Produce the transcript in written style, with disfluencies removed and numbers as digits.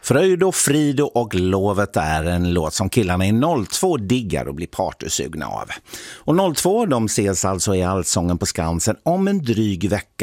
Fröjd och frid och lovet är en låt som killarna i 02 diggar och blir partysugna av. Och 02 de ses alltså i Allsången på Skansen om en dryg vecka.